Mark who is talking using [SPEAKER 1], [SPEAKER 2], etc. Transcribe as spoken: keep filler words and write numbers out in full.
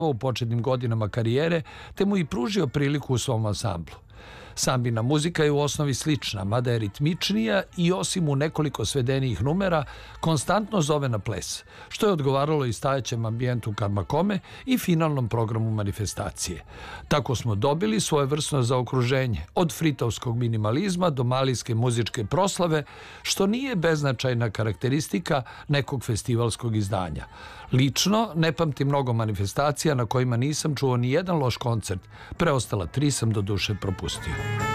[SPEAKER 1] u početnim godinama karijere, te mu i pružio priliku u svom ansamblu. Sambina muzika je u osnovi slična, mada je ritmičnija i osim u nekoliko svedenijih numera, konstantno zove na ples, što je odgovaralo i stajećem ambijentu Karmakome i finalnom programu manifestacije. Tako smo dobili svojevrsno zaokruženje, od fritovskog minimalizma do malijske muzičke proslave, što nije beznačajna karakteristika nekog festivalskog izdanja. Lično, ne pamtim mnogo manifestacija na kojima nisam čuo ni jedan loš koncert, preostala tri sam do duše propustio.